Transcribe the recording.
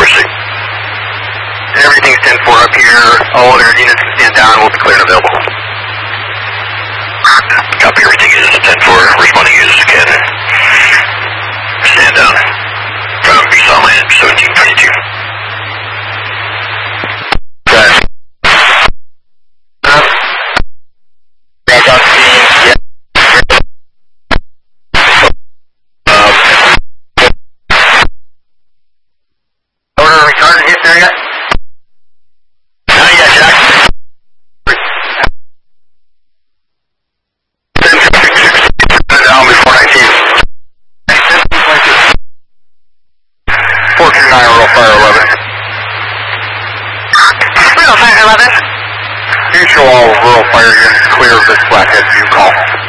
4-6. Everything's 10-4 up here. All other units can stand down. We'll be clear and available. Copy, everything is 10-4. Responding is can stand down from Busan Land 1722. Order retarded hit there yet? Not yet, Jack. 10-6 before 19. 429 Royal Fire 11. Royal Fire 11. Mutual all rural fire units clear of this flathead view call.